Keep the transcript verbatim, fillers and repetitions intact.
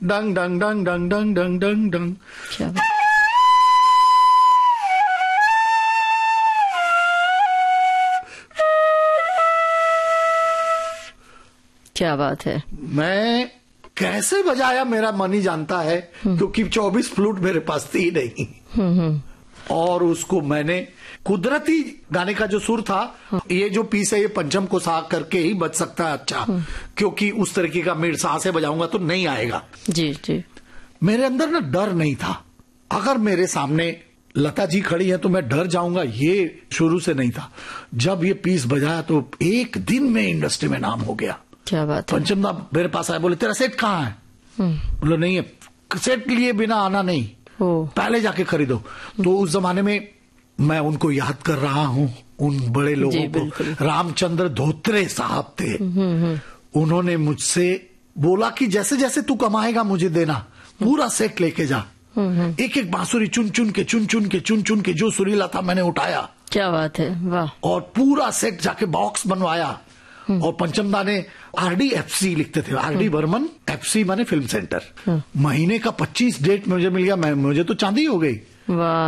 डंग डंग डंग डंग डंग डंग डंग डंग। क्या बात, क्या बात है। मैं कैसे बजाया मेरा मन ही जानता है, क्योंकि चौबीस फ्लूट मेरे पास थी नहीं। और उसको मैंने कुदरती गाने का जो सुर था, ये जो पीस है ये पंचम को सा करके ही बज सकता है अच्छा, क्योंकि उस तरीके का मेरे सा से बजाऊंगा तो नहीं आएगा। जी जी। मेरे अंदर ना डर नहीं था। अगर मेरे सामने लता जी खड़ी है तो मैं डर जाऊंगा, ये शुरू से नहीं था। जब ये पीस बजाया तो एक दिन में इंडस्ट्री में नाम हो गया। क्या बात है। पंचम दा मेरे पास आए, बोले तेरा सेट कहाँ है? बोले नहीं है, सेट लिए बिना आना नहीं, पहले जाके खरीदो। तो उस जमाने में मैं उनको याद कर रहा हूँ, उन बड़े लोगों को। रामचंद्र धोत्रे साहब थे, उन्होंने मुझसे बोला कि जैसे जैसे तू कमाएगा मुझे देना, पूरा सेट लेके जा। एक एक बांसुरी चुन चुन के चुन चुन के चुन चुन के जो सुरीला था मैंने उठाया। क्या बात है, वाह। और पूरा सेट जाके बॉक्स बनवाया। और पंचमदा ने आरडी एफसी लिखते थे, आरडी बर्मन एफसी माने फिल्म सेंटर। महीने का पच्चीस डेट मुझे मिल गया, मैं मुझे तो चांदी हो गई। वाह।